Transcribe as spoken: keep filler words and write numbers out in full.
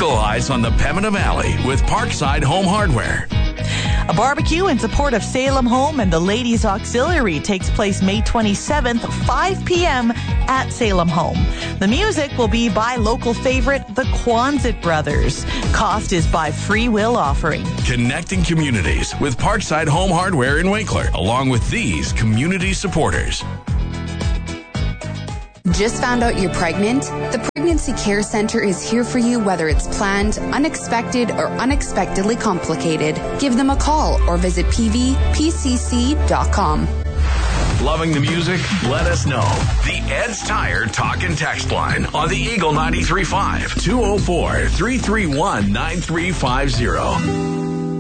Eagle Eyes on the Pembina Valley with Parkside Home Hardware. A barbecue in support of Salem Home and the Ladies Auxiliary takes place May twenty-seventh, five p.m. at Salem Home. The music will be by local favorite, the Quonset Brothers. Cost is by free will offering. Connecting communities with Parkside Home Hardware in Winkler, along with these community supporters. Just found out you're pregnant? The Pregnancy Care Center is here for you whether it's planned, unexpected, or unexpectedly complicated. Give them a call or visit p v p c c dot com. Loving the music? Let us know. The Ed's Tire Talk and Text line on the Eagle ninety-three point five, two oh four, three three one, nine three five zero.